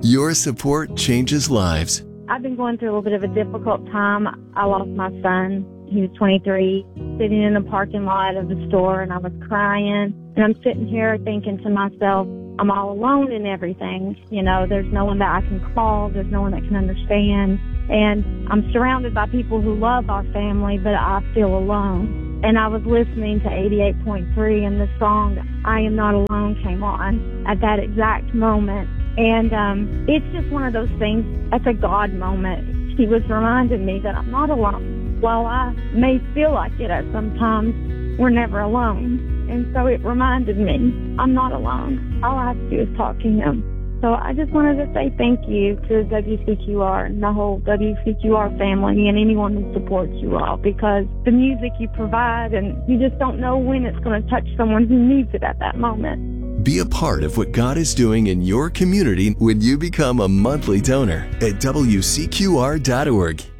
Your support changes lives. I've been going through a little bit of a difficult time. I lost my son. He was 23, sitting in the parking lot of the store, and I was crying. And I'm sitting here thinking to myself, I'm all alone in everything. You know, there's no one that I can call. There's no one that can understand. And I'm surrounded by people who love our family, but I feel alone. And I was listening to 88.3, and the song, I Am Not Alone, came on at that exact moment. And it's just one of those things, that's a God moment. He was reminding me that I'm not alone. While I may feel like it at some times, we're never alone. And so it reminded me, I'm not alone. All I have to do is talk to him. So I just wanted to say thank you to WCQR and the whole WCQR family and anyone who supports you all, because the music you provide, and you just don't know when it's going to touch someone who needs it at that moment. Be a part of what God is doing in your community when you become a monthly donor at WCQR.org.